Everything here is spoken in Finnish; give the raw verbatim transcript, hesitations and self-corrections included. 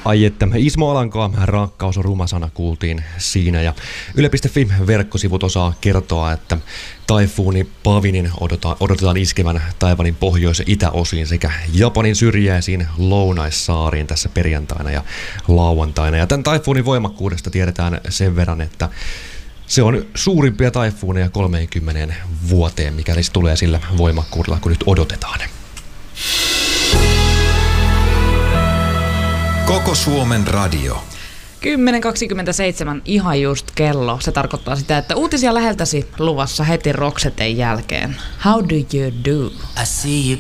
Ai että, Ismo Alankaa rakkaus on ruma sana kuultiin siinä. Ja Yle piste fi-verkkosivut osaa kertoa, että taifuuni Pavinin odotetaan, odotetaan iskevän Taiwanin pohjois- ja itäosiin sekä Japanin syrjäisiin lounaissaariin tässä perjantaina ja lauantaina. Ja tämän taifuunin voimakkuudesta tiedetään sen verran, että se on suurimpia taifuuneja kolmeenkymmeneen vuoteen, mikäli se tulee sillä voimakkuudella, kun nyt odotetaan. Koko Suomen radio. kymmenen kaksikymmentäseitsemän ihan just kello. Se tarkoittaa sitä, että uutisia läheltäsi luvassa heti Roxeten jälkeen. How do you do? I see you